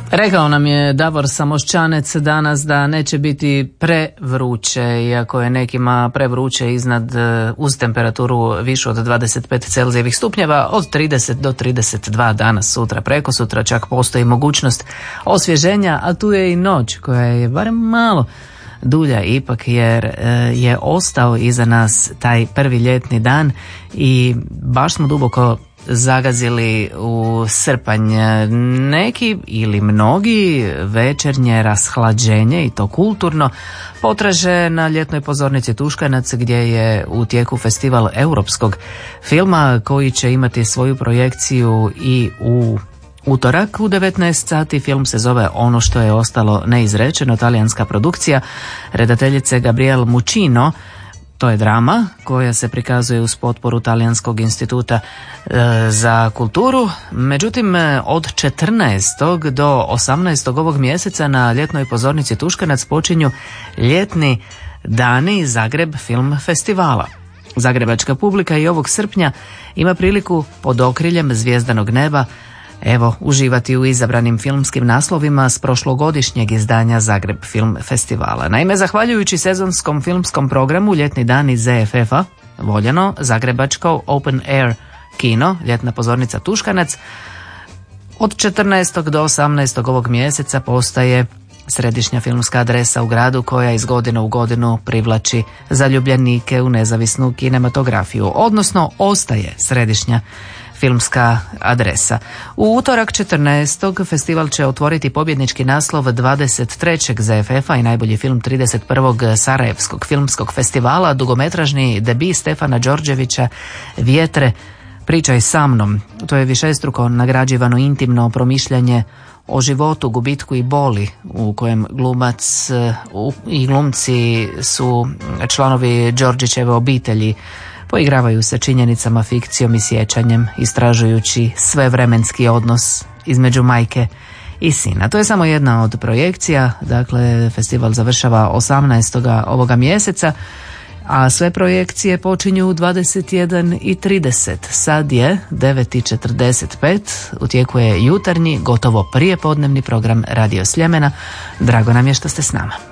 Rekao nam je Davor Samoščanec danas da neće biti prevruće, iako je nekima prevruće iznad uz temperaturu višu od 25 Celzijevih stupnjeva, od 30 do 32 danas, sutra, preko sutra čak postoji mogućnost osvježenja, a tu je i noć koja je barem malo dulja ipak, jer je ostao iza nas taj prvi ljetni dan i baš smo duboko zagazili u srpanj. Neki ili mnogi večernje rashlađenje, i to kulturno, potraže na ljetnoj pozornici Tuškanac, gdje je u tijeku festival europskog filma koji će imati svoju projekciju i u utorak u 19 sati. Film se zove Ono što je ostalo neizrečeno, talijanska produkcija redateljice Gabriele Muccino. To je drama koja se prikazuje uz potporu Talijanskog instituta za kulturu. Međutim, od 14. do 18. ovog mjeseca na ljetnoj pozornici Tuškanac počinju ljetni dani Zagreb Film Festivala. Zagrebačka publika i ovog srpnja ima priliku pod okriljem zvjezdanog neba uživati u izabranim filmskim naslovima s prošlogodišnjeg izdanja Zagreb Film Festivala. Naime, zahvaljujući sezonskom filmskom programu ljetni dani ZFF-a, voljeno zagrebačko Open Air kino, ljetna pozornica Tuškanac, od 14. do 18. ovog mjeseca postaje središnja filmska adresa u gradu koja iz godine u godinu privlači zaljubljenike u nezavisnu kinematografiju, odnosno ostaje središnja filmska adresa. U utorak 14. festival će otvoriti pobjednički naslov 23. ZFF-a i najbolji film 31. Sarajevskog filmskog festivala, dugometražni debij Stefana Đorđevića Vjetre, pričaj sa mnom. To je višestruko nagrađivano intimno promišljanje o životu, gubitku i boli, u kojem glumac i glumci su članovi Đorđićeve obitelji. Poigravaju se činjenicama, fikcijom i sjećanjem, istražujući svevremenski odnos između majke i sina. To je samo jedna od projekcija, dakle festival završava 18. ovoga mjeseca, a sve projekcije počinju u 21:30. Sad je 9:45, u tijeku je jutarnji, gotovo prijepodnevni program Radio Sljemena. Drago nam je što ste s nama.